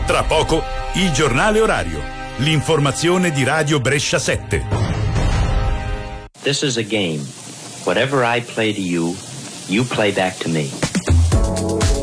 Tra poco, il giornale orario. L'informazione di Radio Brescia 7. This is a game. Whatever I play to you, you play back to me.